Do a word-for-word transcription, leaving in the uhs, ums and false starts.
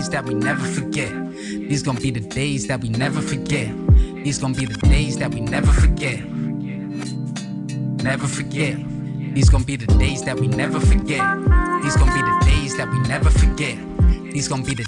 days that we never forget. These gon' be the days that we never forget. These gon' be the days that we never forget. Never forget. These gon' be the days that we never forget. These gon' be the days that we never forget. These gon' be the